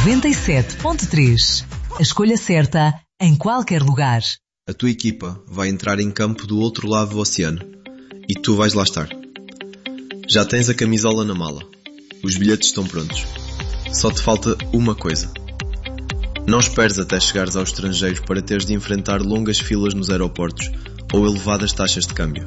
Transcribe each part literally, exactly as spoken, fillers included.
noventa e sete ponto três. A escolha certa em qualquer lugar. A tua equipa vai entrar em campo do outro lado do oceano e tu vais lá estar. Já tens a camisola na mala. Os bilhetes estão prontos. Só te falta uma coisa. Não esperes até chegares ao estrangeiro para teres de enfrentar longas filas nos aeroportos ou elevadas taxas de câmbio.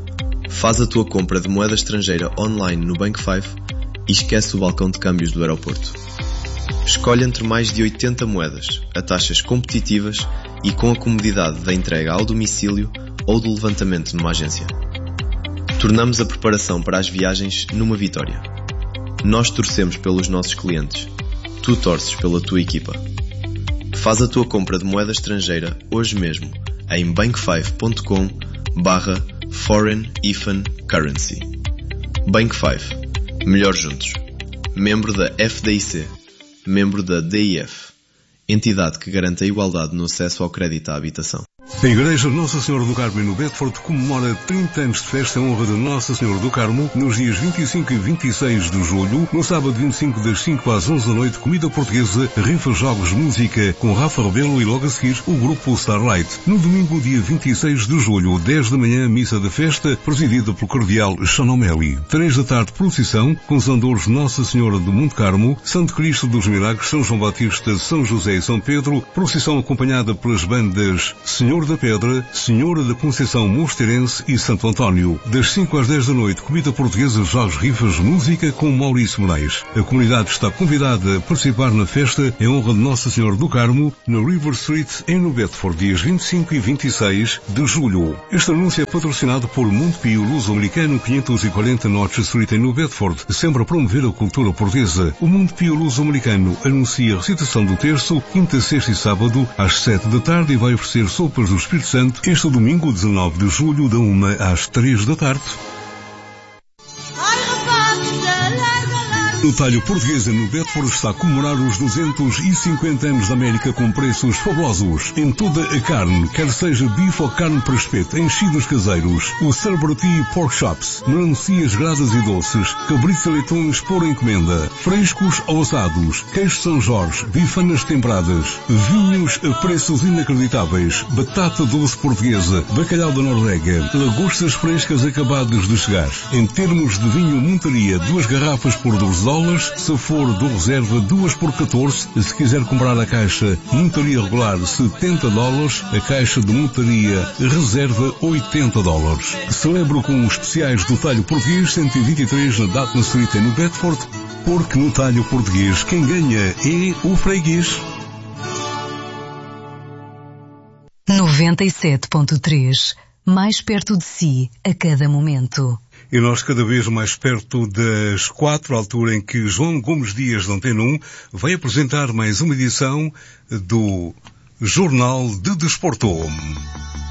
Faz a tua compra de moeda estrangeira online no Bank Five e esquece o balcão de câmbios do aeroporto. Escolhe entre mais de oitenta moedas, a taxas competitivas e com a comodidade da entrega ao domicílio ou do levantamento numa agência. Tornamos a preparação para as viagens numa vitória. Nós torcemos pelos nossos clientes. Tu torces pela tua equipa. Faz a tua compra de moeda estrangeira hoje mesmo em bankfive ponto com barra foreign hyphen currency. Bank Five. Melhor juntos. Membro da F D I C. Membro da D I F. Entidade que garante a igualdade no acesso ao crédito à habitação. A Igreja Nossa Senhora do Carmo no Bedford comemora trinta anos de festa em honra de Nossa Senhora do Carmo nos dias vinte e cinco e vinte e seis de julho. No sábado vinte e cinco das cinco às onze da noite, comida portuguesa, rifa, jogos, música com Rafa Rebelo e logo a seguir o grupo Starlight. No domingo, dia vinte e seis de julho, dez da manhã, missa da festa, presidida pelo cardeal Sean O'Malley. três da tarde, procissão com os andores Nossa Senhora do Monte Carmo, Santo Cristo dos Milagres, São João Batista, São José e São Pedro. Procissão acompanhada pelas bandas Senhor da Pedra, Senhora da Conceição Mosteirense e Santo António. Das cinco às dez da noite, comida portuguesa, jogos, rifas, música com Maurício Moraes. A comunidade está convidada a participar na festa em honra de Nossa Senhora do Carmo, na River Street, em New Bedford, dias vinte e cinco e vinte e seis de julho. Este anúncio é patrocinado por Montepio Luso-Americano, quinhentos e quarenta North Street, em New Bedford, sempre a promover a cultura portuguesa. O Montepio Luso-Americano anuncia a recitação do terço, quinta, sexta e sábado, às sete da tarde, e vai oferecer sopas do Espírito Santo este domingo, dezanove de julho, da uma às três da tarde. O talho portuguesa no Bedford está a comemorar os duzentos e cinquenta anos da América com preços fabulosos em toda a carne, quer seja bife ou carne para espeto, enchidos caseiros, o Celebrity Pork Chops, melancias gradas e doces, cabritos e leitões por encomenda, frescos ou assados, queijo São Jorge, bifanas temperadas, vinhos a preços inacreditáveis, batata doce portuguesa, bacalhau da Noruega, lagostas frescas acabadas de chegar. Em termos de vinho Montaria, duas garrafas por doze dólares, se for do reserva, duas por catorze. Se quiser comprar a caixa Montaria regular, setenta dólares, a caixa de Montaria reserva, oitenta dólares. Celebro com os especiais do talho português, cento e vinte e três na Datna Street no Bedford, porque no talho português quem ganha é o freguês. noventa e sete ponto três. Mais perto de si a cada momento. E nós cada vez mais perto das quatro, a altura em que João Gomes Dias, da Antena um, vai apresentar mais uma edição do Jornal de Desporto.